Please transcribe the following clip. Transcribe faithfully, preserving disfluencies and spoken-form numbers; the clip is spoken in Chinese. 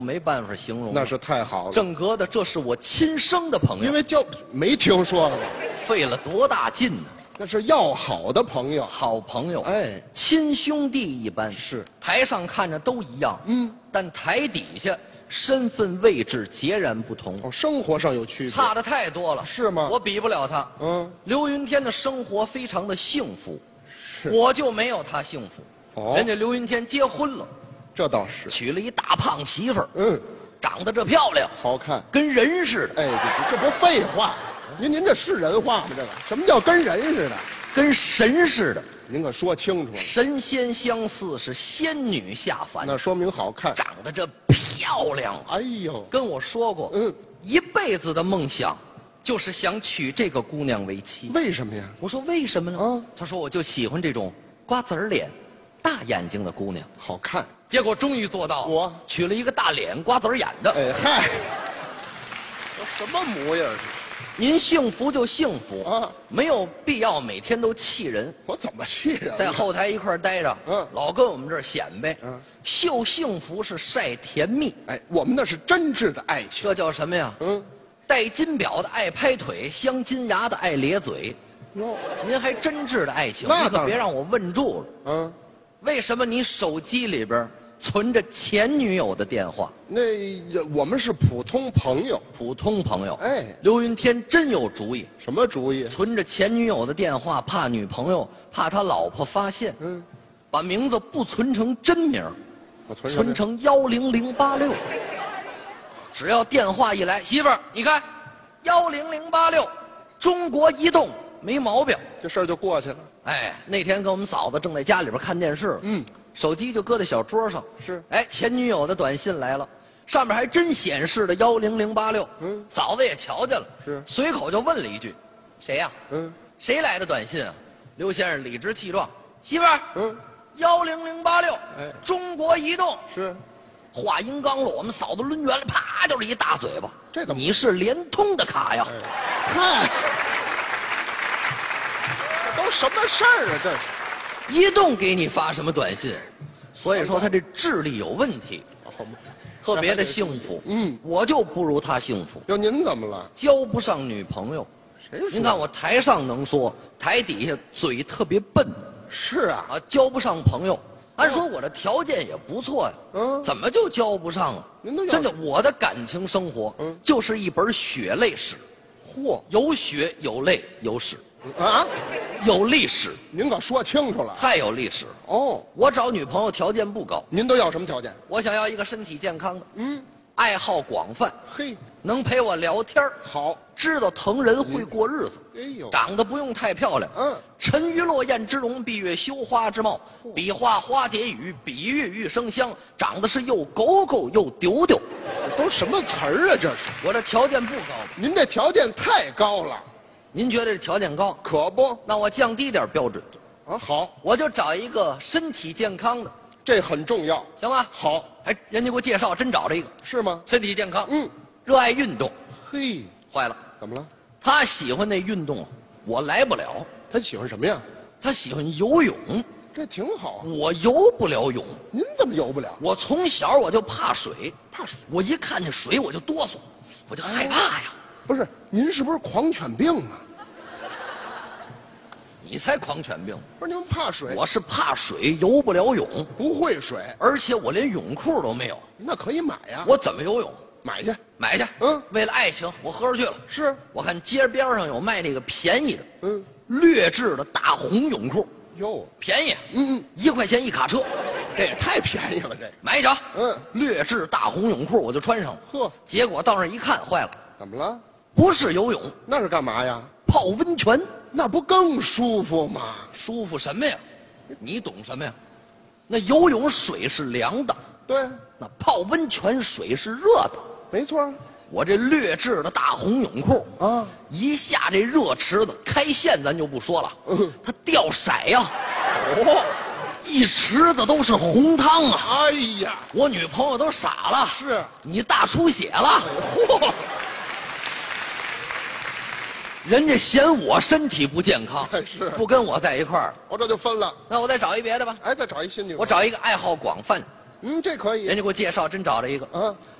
没办法形容。 那是太好了。 正格的，这是我亲生的朋友。 因为交没听说过， 费了多大劲呢？ 那是要好的朋友， 好朋友， 哎， 亲兄弟一般。 是， 台上看着都一样， 嗯， 但台底下身份位置截然不同。 哦，生活上有区别， 差的太多了。 是吗？ 我比不了他。 嗯， 刘云天的生活非常的幸福， 是， 我就没有他幸福。 哦， 人家刘云天结婚了， 这倒是， 娶了一大胖媳妇儿， 嗯， 长得这漂亮， 好看， 跟人似的。 哎，这这不废话？您您这是人话吗？这个什么叫跟人似的？ 跟神似的。 您可说清楚了。 神仙相似，是仙女下凡。 那说明好看， 长得这漂亮。 哎呦， 跟我说过， 嗯， 一辈子的梦想就是想娶这个姑娘为妻。 为什么呀？ 我说为什么呢？ 嗯， 他说我就喜欢这种瓜子儿脸、大眼睛的姑娘， 好看。 结果终于做到了， 我娶了一个大脸瓜子儿眼的。 哎嗨，这什么模样？ 您幸福就幸福啊， 没有必要每天都气人。 我怎么气人？ 在后台一块儿待着， 嗯， 老跟我们这儿显摆， 嗯， 秀幸福是晒甜蜜。 哎，我们那是真挚的爱情。 这叫什么呀？ 嗯， 戴金表的爱拍腿，镶金牙的爱咧嘴。 哟， 您还真挚的爱情， 那当然你可别让我问住了。 嗯， 为什么你手机里边存着前女友的电话？ 那我们是普通朋友。 普通朋友。 哎， 刘云天真有主意。 什么主意？ 存着前女友的电话，怕女朋友，怕他老婆发现。 嗯， 把名字不存成真名， 我存存成幺零零八六。只要电话一来，媳妇儿，你看，幺零零八六，中国移动。没毛病， 这事儿就过去了。 哎，那天跟我们嫂子正在家里边看电视， 嗯， 手机就搁在小桌上。 是， 哎，前女友的短信来了，上面还真显示的幺零零八六。 嗯， 嫂子也瞧见了， 是， 随口就问了一句：“谁呀？” 嗯， 谁来的短信啊？刘先生理直气壮：“媳妇儿， 嗯， 幺零零八六， 哎， 中国移动。” 是。 话音刚落，我们嫂子抡圆了，啪就是一大嘴巴。 这怎么？ 你是联通的卡呀？ 嗨。都什么事儿啊？这是， 移动给你发什么短信？所以说他这智力有问题，特别的幸福。 嗯， 我就不如他幸福。 哟，您怎么了？ 交不上女朋友。 谁说？ 您看我台上能说，台底下嘴特别笨。 是啊， 啊，交不上朋友。按说我这条件也不错呀， 嗯， 怎么就交不上啊？ 您都真的，我的感情生活， 嗯， 就是一本血泪史。 嚯， 有血有泪有史。 啊， 有历史， 您可说清楚了。 太有历史哦。 我找女朋友条件不高， 您都要什么条件？ 我想要一个身体健康的， 嗯， 爱好广泛， 嘿， 能陪我聊天， 好， 知道疼人，会过日子。 哎呦， 长得不用太漂亮， 嗯， 沉鱼落雁之容，闭月羞花之貌，比划花解语，比喻玉生香，长得是又狗狗又丢丢。 都什么词儿啊？这是。 我这条件不高， 您这条件太高了。 您觉得这条件高？ 可不。 那我降低点标准。 啊，好， 我就找一个身体健康的， 这很重要， 行吗？ 好， 哎，人家给我介绍，真找着一个， 是吗？ 身体健康， 嗯， 热爱运动。 嘿， 坏了， 怎么了？ 他喜欢那运动，我来不了。 他喜欢什么呀？ 他喜欢游泳， 这挺好。 我游不了泳。 您怎么游不了？ 我从小我就怕水， 怕水。 我一看见水我就哆嗦，我就害怕呀。 不是，您是不是狂犬病啊？ 你才狂犬病！ 不是，您怕水？ 我是怕水，游不了泳， 不会水， 而且我连泳裤都没有。 那可以买呀。 我怎么游泳？ 买去， 买去。 嗯， 为了爱情，我合着去了。 是， 我看街边上有卖那个便宜的， 嗯， 劣质的大红泳裤， 哟， 便宜， 嗯嗯， 一块钱一卡车， 这也太便宜了，这买一条。 嗯， 劣质大红泳裤我就穿上了。 呵， 结果到那儿一看，坏了， 怎么了？ 不是游泳， 那是干嘛呀？ 泡温泉。 那不更舒服吗？ 舒服什么呀？你懂什么呀？那游泳水是凉的， 对， 那泡温泉水是热的。 没错。 我这劣质的大红泳裤啊， 一下这热池子开线咱就不说了， 嗯， 它掉色呀， 哦， 一池子都是红汤啊！ 哎呀， 我女朋友都傻了， 是你大出血了， 嚯！ 人家嫌我身体不健康， 是不跟我在一块儿， 我这就分了。 那我再找一别的吧。 哎，再找一新女。 我找一个爱好广泛， 嗯，这可以。 人家给我介绍，真找着一个， 啊，